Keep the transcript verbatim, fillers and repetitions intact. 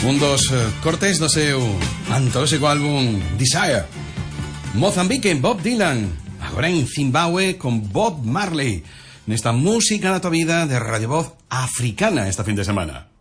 Un dos eh, cortes do seu antolóxico álbum Desire. Mozambique, Bob Dylan. Agora en Zimbabue con Bob Marley. Nesta música na tua vida de Radio Voz Africana esta fin de semana.